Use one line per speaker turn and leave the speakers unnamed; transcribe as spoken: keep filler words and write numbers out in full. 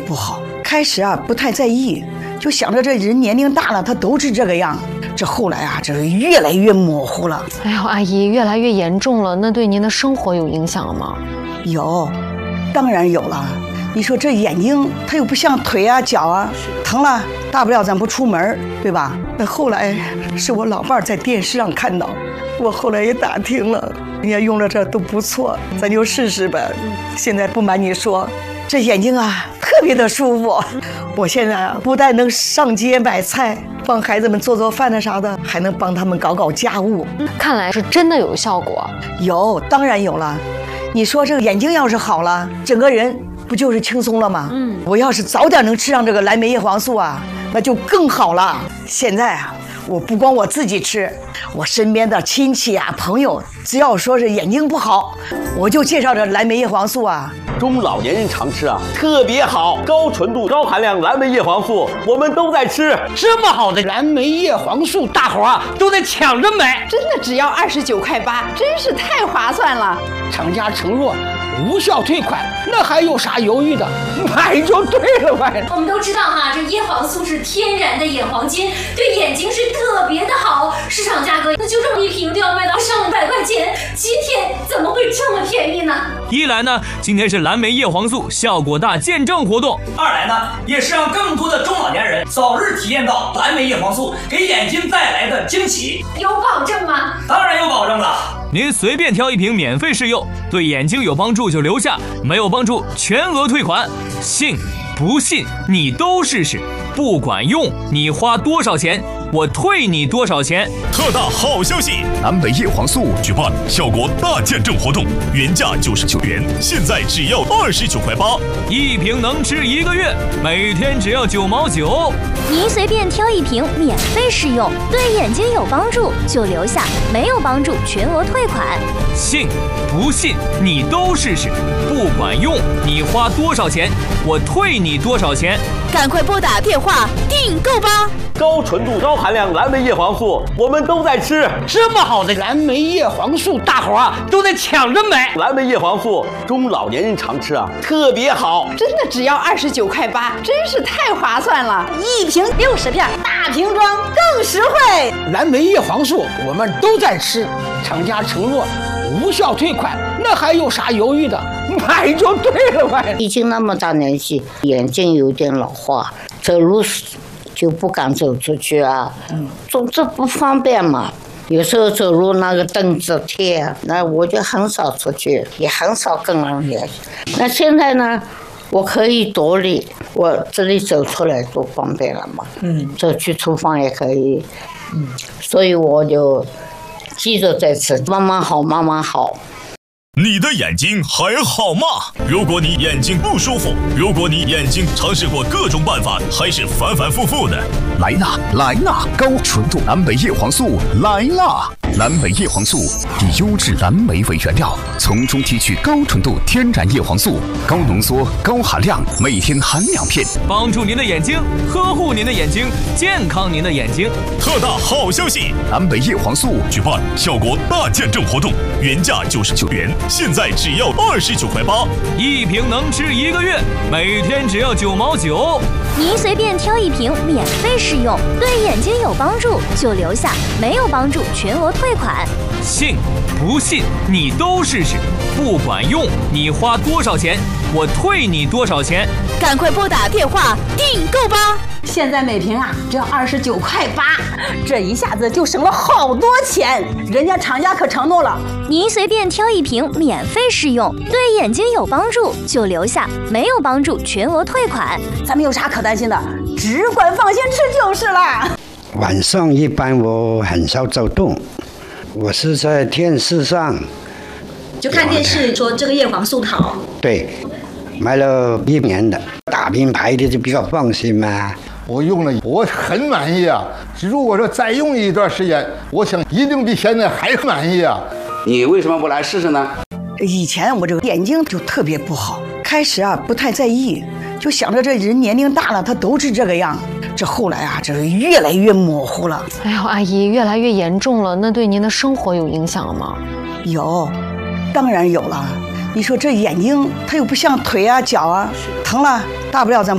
不好。开始啊不太在意，就想着这人年龄大了，他都是这个样。这后来啊，这是越来越模糊了。
哎呦，阿姨，越来越严重了，那对您的生活有影响吗？
有，当然有了。你说这眼睛，它又不像腿啊、脚啊，疼了，大不了咱不出门，对吧？那后来是我老伴儿在电视上看到，我后来也打听了，人家用了这都不错，咱就试试呗。现在不瞒你说，这眼睛啊特别的舒服。我现在啊不但能上街买菜，帮孩子们做做饭的啥的，还能帮他们搞搞家务。
看来是真的有效果。
有，当然有了。你说这个眼睛要是好了，整个人不就是轻松了吗？嗯，我要是早点能吃上这个蓝莓叶黄素啊，那就更好了。现在啊，我不光我自己吃，我身边的亲戚啊、朋友，只要说是眼睛不好，我就介绍这蓝莓叶黄素啊。
中老年人常吃啊，特别好，高纯度、高含量蓝莓叶黄素，我们都在吃。
这么好的蓝莓叶黄素，大伙啊都在抢着买，
真的只要二十九块八，真是太划算了。
厂家承诺无效退款，那还有啥犹豫的？买就对了呗。
我们都知道哈，这叶黄素是天然的眼黄金，对眼睛是特别的好。市场价格那就这么一瓶都要卖到上百块钱，今天怎么会这么便宜呢？
一来呢，今天是蓝莓叶黄素效果大见证活动；
二来呢，也是让更多的中老年人早日体验到蓝莓叶黄素给眼睛带来的惊喜。
有保证吗？
当然有保证了。
您随便挑一瓶免费试用，对眼睛有帮助就留下，没有帮助全额退款。信不信你都试试，不管用你花多少钱，我退你多少钱。
特大好消息，蓝莓叶黄素举办效果大见证活动，原价九十九元，现在只要二十九块八，
一瓶能吃一个月，每天只要九毛九。
您随便挑一瓶免费试用，对眼睛有帮助就留下，没有帮助全额退款。
信不信你都试试，不管用你花多少钱，我退你多少钱。
赶快拨打电话订购吧！
高纯度、高含量蓝莓叶黄素，我们都在吃。
这么好的蓝莓叶黄素，大伙啊都在抢着买。
蓝莓叶黄素，中老年人常吃啊，特别好。
真的只要二十九块八，真是太划算了。
一瓶六十片，大瓶装更实惠。
蓝莓叶黄素我们都在吃，厂家承诺无效退款，那还有啥犹豫的？买就对了呗。
已经那么大年纪，眼睛有点老化，走路就不敢走出去啊，走这不方便嘛。有时候走路那个凳子贴，那我就很少出去，也很少跟人联系。那现在呢，我可以独立，我这里走出来多方便了嘛。嗯，走去厨房也可以。嗯，所以我就记着在吃，慢慢好，慢慢好。
你的眼睛还好吗？如果你眼睛不舒服，如果你眼睛尝试过各种办法，还是反反复复的，来啦来啦，高纯度蓝莓叶黄素来啦！蓝莓叶黄素以优质蓝莓为原料，从中提取高纯度天然叶黄素，高浓缩、高含量，每天含两片，
帮助您的眼睛，呵护您的眼睛，健康您的眼睛。
特大好消息，蓝莓叶黄素举办效果大见证活动，原价九十九元，现在只要二十九块八，
一瓶能吃一个月，每天只要九毛九。
您随便挑一瓶免费试用，对眼睛有帮助就留下，没有帮助全额退款。
信不信你都试试，不管用你花多少钱，我退你多少钱。
赶快拨打电话订购吧！
现在每瓶啊只要二十九块八，这一下子就省了好多钱。人家厂家可承诺了，
您随便挑一瓶免费试用，对眼睛有帮助就留下，没有帮助全额退款。
咱们有啥可担心的？只管放心吃就是了。
晚上一般我很少走动，我是在电视上
就看电视说这个叶黄素好。
对，买了一年的大品牌的就比较放心嘛。
我用了，我很满意啊！如果说再用一段时间，我想一定比现在还满意啊！
你为什么不来试试呢？
以前我这个眼睛就特别不好，开始啊不太在意，就想着这人年龄大了，他都是这个样。这后来啊，这是越来越模糊了。
哎呦，阿姨，越来越严重了，那对您的生活有影响吗？
有，当然有了。你说这眼睛，它又不像腿啊、脚啊，疼了，大不了咱